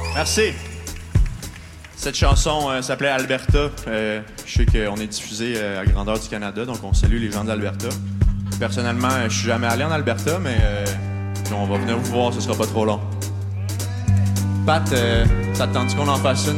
Merci. Cette chanson s'appelait Alberta. Je sais qu'on est diffusé à grandeur du Canada, donc on salue les gens d'Alberta. Personnellement, je suis jamais allé en Alberta, mais on va venir vous voir, ce sera pas trop long. Pat, ça te tente qu'on en fasse une